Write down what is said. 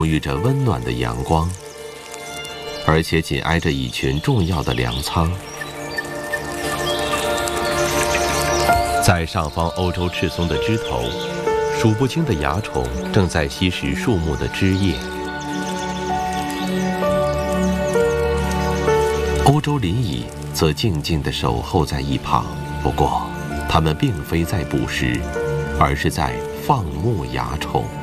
沐浴着温暖的阳光，而且紧挨着一群重要的粮仓。在上方欧洲赤松的枝头，数不清的蚜虫正在吸食树木的枝叶。欧洲林蚁则静静地守候在一旁，不过，它们并非在捕食，而是在放牧蚜虫。